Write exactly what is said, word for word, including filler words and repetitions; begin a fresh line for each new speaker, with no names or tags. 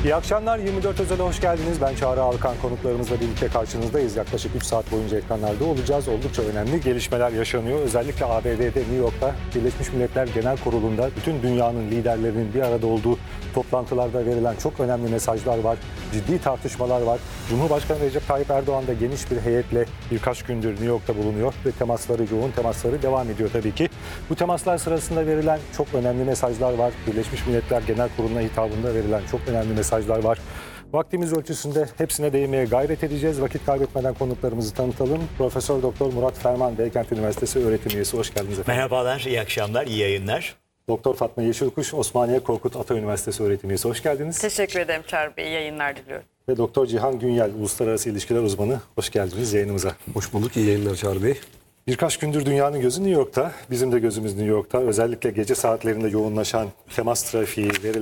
İyi akşamlar, yirmi dört Özel'e hoş geldiniz. Ben Çağrı Alkan, konuklarımızla birlikte karşınızdayız. Yaklaşık üç saat boyunca ekranlarda olacağız. Oldukça önemli gelişmeler yaşanıyor. Özellikle A B D'de, New York'ta Birleşmiş Milletler Genel Kurulu'nda bütün dünyanın liderlerinin bir arada olduğu toplantılarda verilen çok önemli mesajlar var. Ciddi tartışmalar var. Cumhurbaşkanı Recep Tayyip Erdoğan da geniş bir heyetle birkaç gündür New York'ta bulunuyor ve temasları, yoğun temasları devam ediyor tabii ki. Bu temaslar sırasında verilen çok önemli mesajlar var. Birleşmiş Milletler Genel Kurulu'na hitabında verilen çok önemli mesajlar var. Vaktimiz ölçüsünde hepsine değinmeye gayret edeceğiz. Vakit kaybetmeden konuklarımızı tanıtalım. Profesör Doktor Murat Ferman, Beykent Üniversitesi öğretim üyesi. Hoş geldiniz efendim.
Merhabalar, iyi akşamlar, iyi yayınlar.
Doktor Fatma Yeşilkuş, Osmaniye Korkut Ata Üniversitesi öğretim üyesi. Hoş geldiniz.
Teşekkür ederim Çağrı Bey. İyi yayınlar diliyorum.
Ve Doktor Cihan Günyel, Uluslararası İlişkiler Uzmanı. Hoş geldiniz yayınımıza.
Hoş bulduk, iyi yayınlar Çağrı Bey.
Birkaç gündür dünyanın gözü New York'ta, bizim de gözümüz New York'ta. Özellikle gece saatlerinde yoğunlaşan temas trafiği, verilen